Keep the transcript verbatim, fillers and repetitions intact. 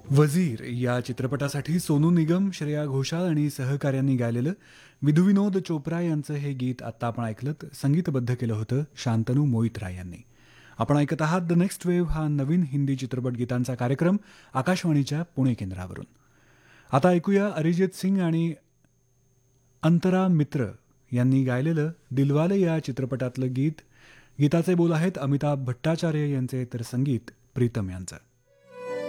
वजीर या चित्रपटासाठी सोनू निगम, श्रेया घोषाल आणि सहकाऱ्यांनी गायलेलं विधुविनोद चोप्रा यांचं हे गीत आत्ता आपण ऐकलं, संगीतबद्ध केलं होतं शांतनू मोहितराय यांनी. आपण ऐकत आहात द नेक्स्ट वेव्ह हा नवीन हिंदी चित्रपट गीतांचा कार्यक्रम आकाशवाणीच्या पुणे केंद्रावरून. आता ऐकूया अरिजित सिंग आणि अंतरा मित्र यांनी गायलेलं दिलवाले या चित्रपटातलं गीत. गीताचे बोल आहेत अमिताभ भट्टाचार्य यांचे, तर संगीत प्रीतम यांचं.